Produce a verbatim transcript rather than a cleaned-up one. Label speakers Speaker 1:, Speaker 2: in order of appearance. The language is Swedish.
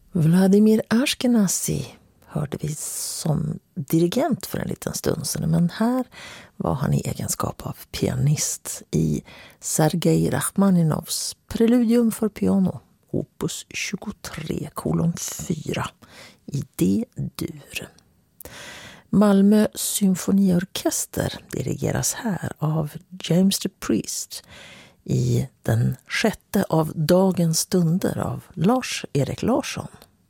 Speaker 1: Vladimir Ashkenazy hörde vi som dirigent för en liten stund sedan, men här var han i egenskap av pianist i Sergej Rachmaninovs Preludium för piano, opus tjugotre kolon fyra i D-dur. Malmö symfoniorkester dirigeras här av James the Priest i den sjätte av dagens stunder av Lars-Erik Larsson.